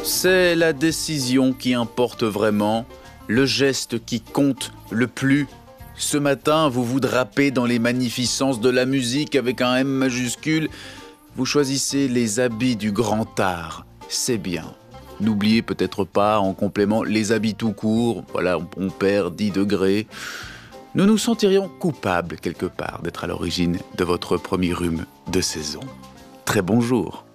C'est la décision qui importe vraiment, le geste qui compte le plus. Ce matin, vous vous drapez dans les magnificences de la musique avec un M majuscule. Vous choisissez les habits du grand art. C'est bien. N'oubliez peut-être pas, en complément, les habits tout court. Voilà, on perd 10 degrés. Nous nous sentirions coupables, quelque part, d'être à l'origine de votre premier rhume de saison. Très bonjour.